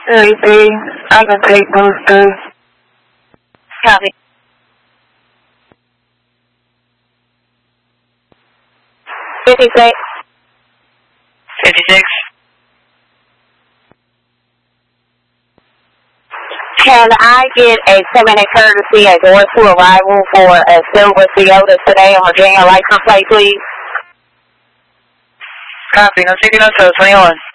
33, I can take those two. Copy. 56. 56. Can I get a 7-minute courtesy at door to arrival for a silver Toyota today on Virginia license plate, please? Copy. No signal to 21.